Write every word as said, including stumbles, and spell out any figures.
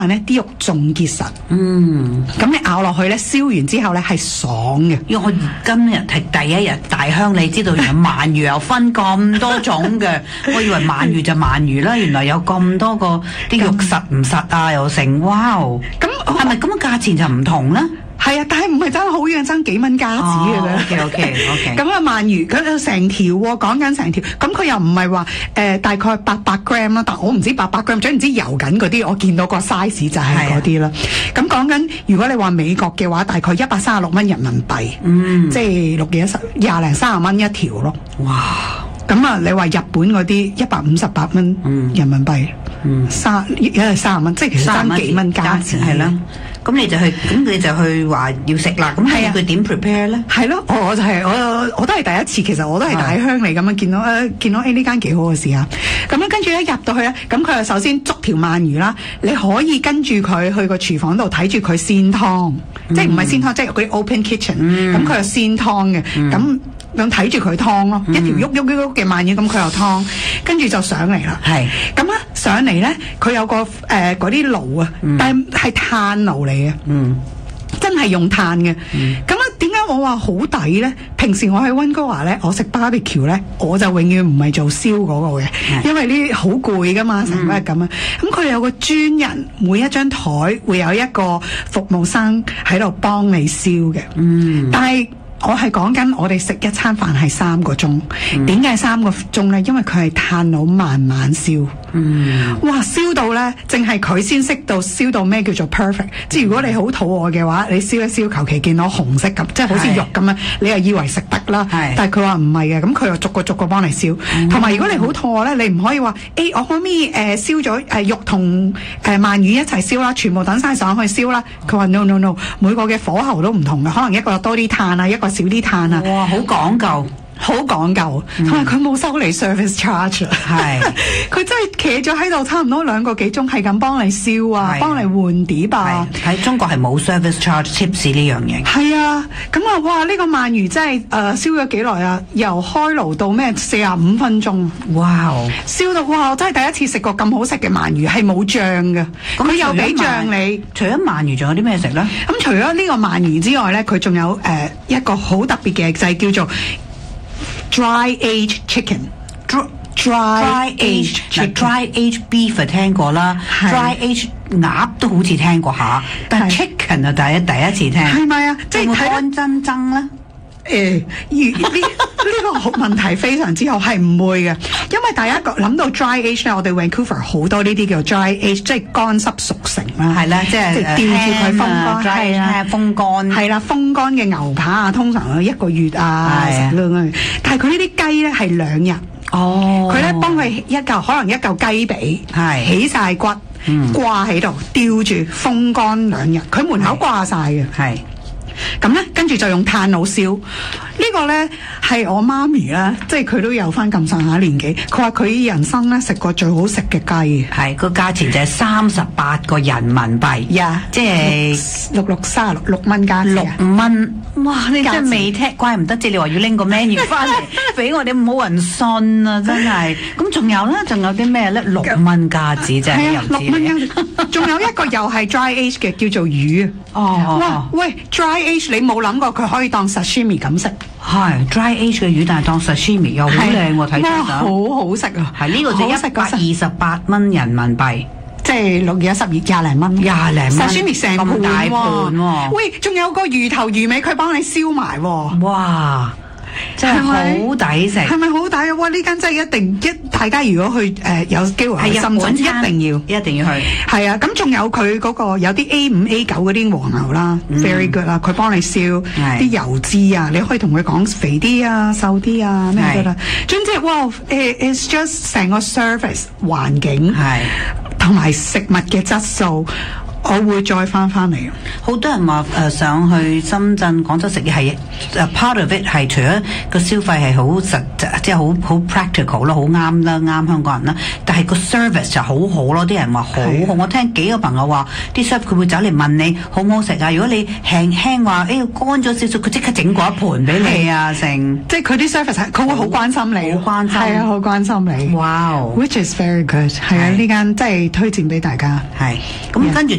咧啲肉仲結實， 嗯， 咁你咬落去咧，燒完之後咧係爽嘅。 因為我今日係第一日大鄉，你知道原來鰻魚又分咁多種嘅，我以為鰻魚就鰻魚啦，原來有咁多個啲肉實唔實啊，又成，哇！ 咁係咪咁嘅價錢就唔同咧？ 係啊，但係唔係爭好遠，爭幾蚊加紙嘅啫。 OK OK OK。 咁啊鰻魚佢有成條喎，講緊成條，咁佢又唔係話誒大概八百 gram 啦，但我唔知八百 gram，總言之游緊嗰啲，我見到個 size 就係嗰啲啦。咁講緊如果你話美國嘅話，大概一百三十六蚊人民幣， 嗯， 即係六幾一十廿零三十蚊一條咯。 哇！ 咁啊，你話日本嗰啲一百五十八蚊人民幣， 嗯， 三一係三十蚊，即係其實爭幾蚊加錢係啦。咁你就去，咁你就去話要食啦。咁係佢點 prepare 咧？ 係咯，我我就係、是、我我都係第一次，其實我都係大鄉嚟咁樣見到誒、呃，見到誒呢間幾好嘅試下。咁樣跟住咧入到去咧，咁佢就首先捉條鰻魚啦，你可以跟住佢去個廚房度睇住佢鮮湯，嗯、即係唔係鮮湯，即係嗰啲 open kitchen、嗯。咁佢有鮮湯嘅，咁咁睇住佢湯咯，嗯、一條喐喐喐喐嘅鰻魚，咁佢又湯，跟住就上嚟啦。係咁啊，上嚟咧，佢有個誒嗰啲爐啊，嗯、但係係炭爐嚟嘅。嗯。真係用炭嘅，咁啊點解我話好抵咧？平時我喺溫哥華咧，我食 barbecue 咧，我就永遠唔係做燒嗰個嘅，因為呢啲好攰噶嘛，成日咁啊。咁佢有個專人，每一張台會有一個服務生喺度幫你燒嘅。嗯，但係我係講緊我哋食一餐飯係三個鐘，點解三個鐘咧？因為佢係炭爐慢慢燒。嗯，哇！燒到咧，淨係佢先識到燒到咩叫做 perfect。即係如果你好肚餓嘅話，你燒一燒，求其見到紅色咁，即係好似肉咁樣，你又以為食得啦。係，但係佢話唔係嘅，咁佢又逐個逐個幫你燒。同埋如果你好肚餓咧，你唔可以話，誒，我可唔可以誒燒咗誒肉同誒鰻魚一齊燒啦，全部等晒上去燒啦。佢話 no no no，每個嘅火候都唔同嘅，可能一個多啲炭啊，一個少啲炭啊。 哇，好講究。 好講究，同埋佢冇收你 service charge，係佢真係企咗喺度差唔多兩個幾鐘，係咁幫你燒啊，幫你換碟啊。 喺中國係冇 service charge tips 呢樣嘢。 係啊，咁啊，哇！呢、這個鰻魚真係誒、呃、燒咗幾耐啊？由開爐到咩四十五分鐘。哇！燒到哇！我真係第一次食過咁好食嘅鰻魚，係冇醬嘅。佢又俾醬你。除咗鰻魚，仲有啲咩食咧？咁、嗯、除咗呢個鰻魚之外咧，佢仲有誒、呃、一個好特別嘅就係、是、叫做Dry aged chicken，dry dry aged dry aged beef 聽過啦 ，dry aged 鴨都好似聽過下，但係 chicken 啊，第一第一次聽，係咪啊？即係乾爭爭咧？誒，呢呢個問題非常之好，係唔會嘅，因為第一個諗到 dry age 咧，我哋 Vancouver 好多呢啲叫 dry age， 即係乾濕熟成啦，係啦，即係吊住佢風乾，係啊，風乾，係啦，風乾嘅牛扒啊，通常一個月啊，但係佢呢啲雞咧係兩日，哦，佢咧幫佢一嚿可能一嚿雞髀，係起晒骨，掛喺度吊住風乾兩日，佢門口掛晒嘅，係。咁咧，跟住就用炭爐燒。呢個咧係我媽咪啦，即係佢都有翻咁上下年紀。佢話佢人生咧食過最好食嘅雞，係個價錢就係三十八個人民幣，呀，即係六六三十六六蚊加六蚊。哇！你真係未聽，怪唔得啫！你話要拎個 menu 翻嚟俾我哋，冇人信啊！真係。咁仲有咧，仲有啲咩咧？六蚊加紙啫，係啊，六蚊加。仲有一個又係 dry age 嘅，叫做魚。哦。哇！喂 ，dry age 你冇諗過佢可以當 sashimi 咁食？係 dry age 嘅魚，但係當 sashimi 又好靚喎，睇到好好食啊！係呢個就一百二十八蚊人民幣。即係六月十月廿零蚊，廿零蚊 sashimi 成盤大盤喎。喂，仲有個魚頭魚尾，佢幫你燒埋喎。哇！真係好抵食，係咪好抵啊？哇！呢間真係一定一，大家如果去誒、呃、有機會去深圳，一定要一定要去。係啊，咁仲有佢嗰、那個有啲 A 五 A 九嗰啲黃牛啦、嗯、，very good 啦，佢幫你燒啲油脂啊，你可以同佢講肥啲啊、瘦啲啊咩噶啦。總之哇 ，it's just 成個 service 環境係同埋食物嘅質素。我會再翻翻嚟。好多人話誒、呃、上去深圳、廣州食嘢係誒 part of it 係除咗個消費係好實，即係好好 practical 咯，好啱啦，啱香港人啦。但係個 service 就好好咯，啲人話好好。我聽幾個朋友話，啲 chef 佢會走嚟問你好唔好食啊？如果你輕輕話誒乾咗少少，佢即刻整過一盤俾你啊，成即係佢啲 service 佢會好關心你，好關心係啊，好關心你。哇 Wow. Which is very good 係啊，呢間真係推薦俾大家係咁跟住。